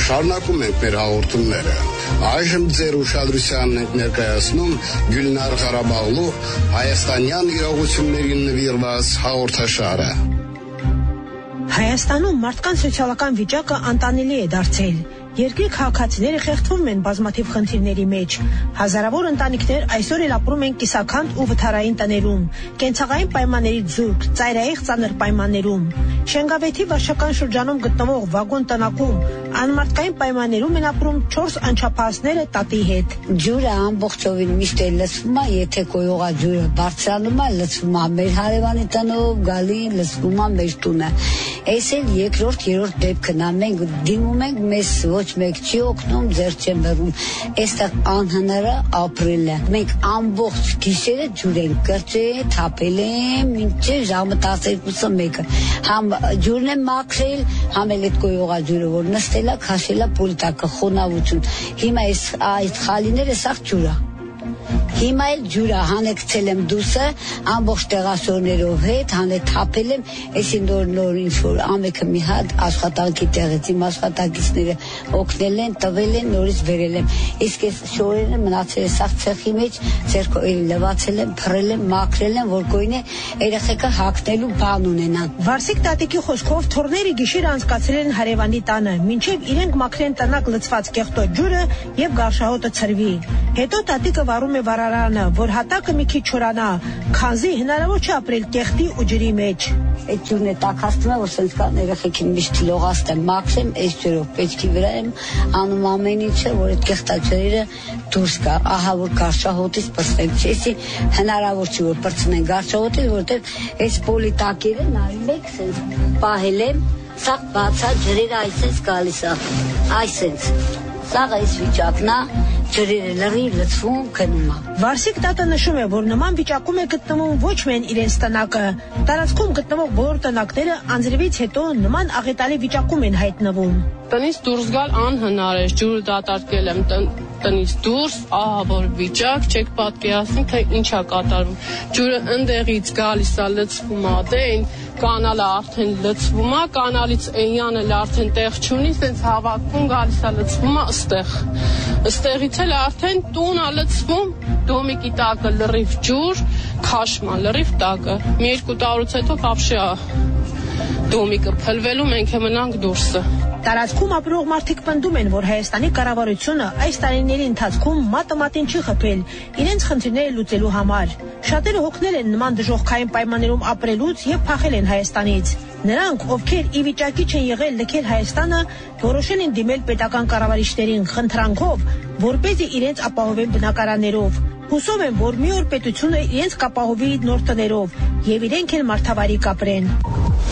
Շարունակում ենք մեր հաղորդումները։ Այժմ ձեր ուշադրությանն ենք ներկայացնում Գյուլնար Ղարաբաղլու հայաստանյան իրողություններին նվիրված հաղորդաշարը։ Հայաստանում մարդկանց սոցիալական վիճակը անտանելի է դարձել։ Երկրի քաղաքացիները խեղդվում են բազմաթիվ խնդիրների մեջ։ Հազարավոր ընտանիքներ այսօր էլ ապրում են կիսաքանդ ու վթարային տներում, կենցաղային պայմաններից զուրկ, ծայրահեղ ծանր պայմաններում։ Շենգավեթի վարչական շրջանում գտնվող վագոն տնակում անմարդկային պայմաններում են ապրում 4 անչափահասները տատի հետ։ Ջուրը ամբողջովին միշտ է լցվում, եթե կոյողա ջուրը բարձրանում է, լցվում է մեր հարևանի տնով, գալի լցվում է մեր տունը։ Այս էլ երկրորդ, երրորդ դեպքն է, մենք դիմում ենք, մեզ ոչ մեկ չի օգնում, ձեռ չեն բերում, այստեղ անհնար է ապրելը։ Մենք ամբողջ գիշերը ջուր ենք կրճել, թափել են, մինչև ժամը 12-1-ը։ Համ ջուրն է մաքրել, համ էլ այդ կոյողա ջուրը, որ նստել է, քաշել է պոլիտակը, խոնավություն։ Հիմա այս խալիները սաղ ջուր է։ Հիմա էլ ջուրը հանեկցել եմ դուսը, ամբողջ տեղաշորներով հետ, հանել թափել եմ, այսին նոր ինչ-որ ամեքը մի հատ աշխատանքի տեղից, իմ աշխատակիցները օգնել են, տվել են, նորից վերել եմ։ Իսկ այս շորերը մնացել է սաղ ցեխի մեջ, ձեռքով լվացել եմ, փռել եմ, մաքրել եմ, որ գոյնե երեխեքը հագնելու բան ունենան։ Վարսիկ տատիկի խոսքով թորները գիշերը անցկացրել են հարևանի տանը, մինչև իրենք մաքրեն տնակ լցված կեղտոտ ջուրը եւ գարշահոտը ցրվի։ Հետո տատիկը վարում է վարարանը, որ հատակը մի քիչ չորանա, քանզի հնարավոր չէ ապրել կեղտի ու ջրի մեջ։ Այդ ջուրն է տաքացնում է, որ սենց կան երեխեքին միշտ լողացնեմ, մաքրեմ, այս ջրով պեչքի վրա եմ անում ամեն ինչը, որ այդ կեղտաջրերը դուրս գա, ահա որ գարշահոտից պրծենք, չէ՞, հնարավոր չի որ պրծնեն գարշահոտից, որտեղ այս պոլիտակերը նայում եք, սենց պահել եմ, սաղ բացա ջրերը այսպես գալիս է, այսպես, սաղ այս վիճակն է, ջրերը լրիվ լցվում, քնում է։ Վարսիկ տատը նշում է, որ նման վիճակում է գտնվում ոչ միայն իրենց տնակը, տարածքում գտնվող բոլոր տնակները անձրևից հետո նման աղետալի վիճակում են հայտնվում։ Տնից դուրս գալ անհնար է, ջուրը դատարկել եմ տնից դուրս, ահա որ վիճակ, չեք պատկերացնի, թե ինչ է կատարվում։ Ջուրը ընդեղից գալիս է, լցվում է, դե այն կանալը արդեն լցվում է, կանալից էյանը արդեն տեղ չունի, սենց հավաքվում, գալիս է լցվում է ըստեղ։ Ըստեղից էլ արդեն տուն է լցվում, դոմիկի տակը լրիվ ջուր, քաշման լրիվ տակը։ Մի 2 տարուց հետո կապշի է դոմիկը փլվելու, մենք է մնանք դուրսը։ Տարածքում ապրող մարդիկ պնդում են, որ Հայաստանի կառավարությունը այս տարիների ընթացքում մատը մատին չի խփել իրենց խնդիրները լուծելու համար։ Շատերը հոգնել են նման դժոխքային պայմաններում ապրելուց եւ փախել են Հայաստանից։ Նրանք, ովքեր ի վիճակի չեն եղել լքել Հայաստանը, որոշել են դիմել պետական կառավարիչներին խնդրանքով, որպեսզի իրենց ապահովեն բնակարաններով։ Հուսով են, որ մի օր պետությունը իրենց կապահովի նոր տներով եւ իրենք էլ մարդավարի կապրեն։